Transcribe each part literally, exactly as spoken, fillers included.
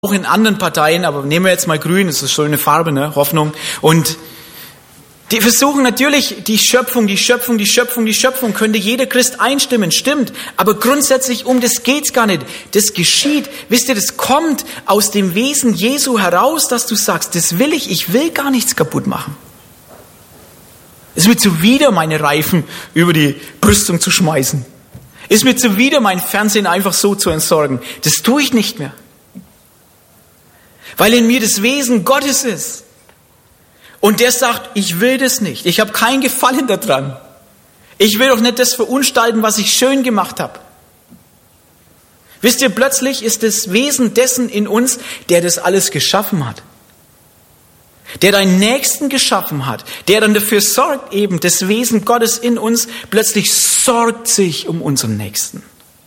auch in anderen Parteien, aber nehmen wir jetzt mal Grün, das ist schon eine Farbe, ne? Hoffnung. Und die versuchen natürlich die Schöpfung, die Schöpfung, die Schöpfung, die Schöpfung, könnte jeder Christ einstimmen, stimmt. Aber grundsätzlich um das geht's gar nicht. Das geschieht, wisst ihr, das kommt aus dem Wesen Jesu heraus, dass du sagst, das will ich, ich will gar nichts kaputt machen. Es ist mir zuwider, meine Reifen über die Brüstung zu schmeißen. Es ist mir zuwider, mein Fernsehen einfach so zu entsorgen. Das tue ich nicht mehr. Weil in mir das Wesen Gottes ist. Und der sagt, ich will das nicht. Ich habe keinen Gefallen daran. Ich will doch nicht das verunstalten, was ich schön gemacht habe. Wisst ihr, plötzlich ist das Wesen dessen in uns, der das alles geschaffen hat. Der deinen Nächsten geschaffen hat. Der dann dafür sorgt, eben das Wesen Gottes in uns, plötzlich sorgt sich um unseren Nächsten.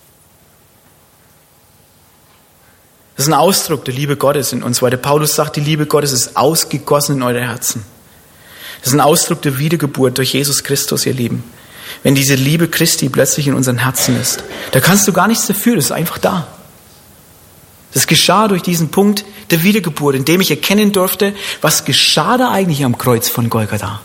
Das ist ein Ausdruck der Liebe Gottes in uns, weil der Paulus sagt, die Liebe Gottes ist ausgegossen in eure Herzen. Das ist ein Ausdruck der Wiedergeburt durch Jesus Christus, ihr Lieben. Wenn diese Liebe Christi plötzlich in unseren Herzen ist, da kannst du gar nichts dafür, das ist einfach da. Das geschah durch diesen Punkt der Wiedergeburt, in dem ich erkennen durfte, was geschah da eigentlich am Kreuz von Golgatha.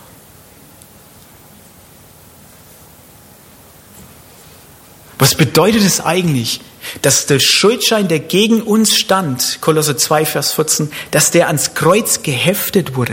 Was bedeutet es eigentlich, dass der Schuldschein, der gegen uns stand, Kolosser zwei, Vers vierzehn, dass der ans Kreuz geheftet wurde?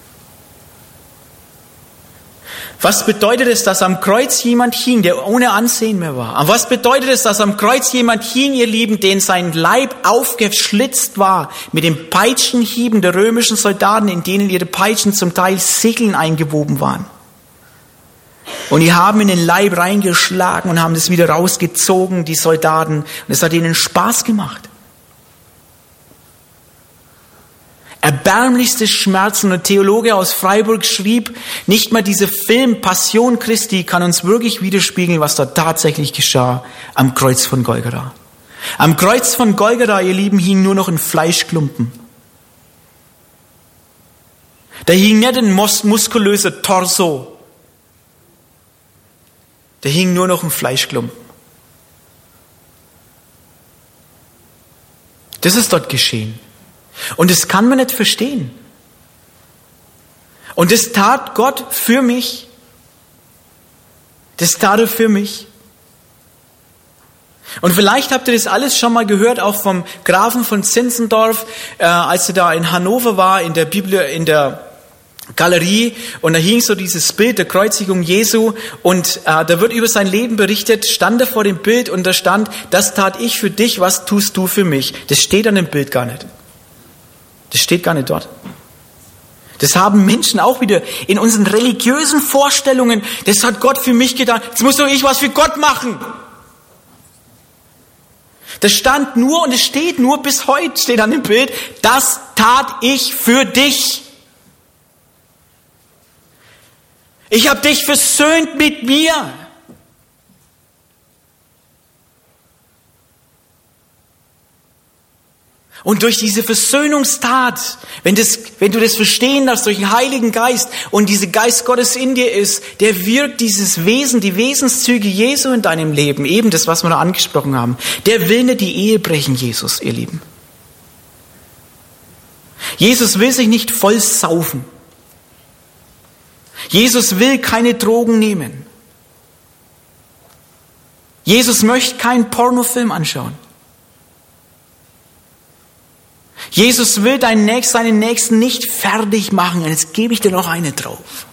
Was bedeutet es, dass am Kreuz jemand hing, der ohne Ansehen mehr war? Und was bedeutet es, dass am Kreuz jemand hing, ihr Lieben, den sein Leib aufgeschlitzt war mit den Peitschenhieben der römischen Soldaten, in denen ihre Peitschen zum Teil Segeln eingewoben waren? Und die haben in den Leib reingeschlagen und haben das wieder rausgezogen, die Soldaten. Und es hat ihnen Spaß gemacht. Erbärmlichste Schmerzen. Und ein Theologe aus Freiburg schrieb, nicht mal dieser Film Passion Christi kann uns wirklich widerspiegeln, was da tatsächlich geschah am Kreuz von Golgatha. Am Kreuz von Golgatha, ihr Lieben, hing nur noch ein Fleischklumpen. Da hing nicht ein muskulöser Torso. Da hing nur noch ein Fleischklumpen. Das ist dort geschehen. Und das kann man nicht verstehen. Und das tat Gott für mich. Das tat er für mich. Und vielleicht habt ihr das alles schon mal gehört, auch vom Grafen von Zinzendorf, äh, als er da in Hannover war, in der Bibel, in der Galerie, und da hing so dieses Bild der Kreuzigung Jesu, und äh, da wird über sein Leben berichtet, stand er vor dem Bild und da stand, das tat ich für dich, was tust du für mich? Das steht an dem Bild gar nicht. Das steht gar nicht dort. Das haben Menschen auch wieder in unseren religiösen Vorstellungen, das hat Gott für mich getan, jetzt muss doch ich was für Gott machen. Das stand nur und es steht nur bis heute, steht an dem Bild, das tat ich für dich. Ich habe dich versöhnt mit mir. Und durch diese Versöhnungstat, wenn, das, wenn du das verstehen darfst, durch den Heiligen Geist und dieser Geist Gottes in dir ist, der wirkt dieses Wesen, die Wesenszüge Jesu in deinem Leben, eben das, was wir da angesprochen haben. Der will nicht die Ehe brechen, Jesus, ihr Lieben. Jesus will sich nicht voll saufen. Jesus will keine Drogen nehmen. Jesus möchte keinen Pornofilm anschauen. Jesus will deinen Nächsten, seinen Nächsten nicht fertig machen. Und jetzt gebe ich dir noch eine drauf.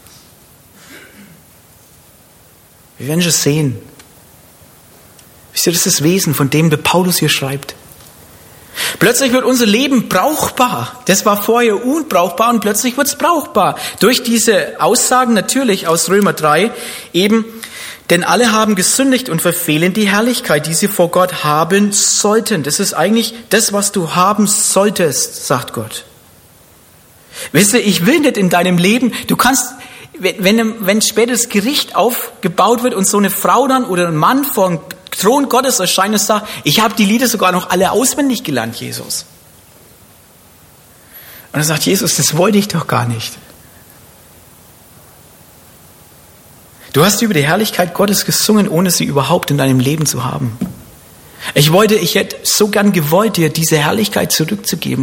Wir werden schon sehen. Wisst ihr, das ist das Wesen, von dem der Paulus hier schreibt. Plötzlich wird unser Leben brauchbar. Das war vorher unbrauchbar und plötzlich wird es brauchbar. Durch diese Aussagen natürlich aus Römer drei eben, denn alle haben gesündigt und verfehlen die Herrlichkeit, die sie vor Gott haben sollten. Das ist eigentlich das, was du haben solltest, sagt Gott. Wisst ihr, ich will nicht in deinem Leben, du kannst, wenn, wenn später das Gericht aufgebaut wird und so eine Frau dann oder ein Mann vor dem Thron Gottes erscheint und sagt, ich habe die Lieder sogar noch alle auswendig gelernt, Jesus. Und er sagt, Jesus, das wollte ich doch gar nicht. Du hast über die Herrlichkeit Gottes gesungen, ohne sie überhaupt in deinem Leben zu haben. Ich wollte, ich hätte so gern gewollt, dir diese Herrlichkeit zurückzugeben.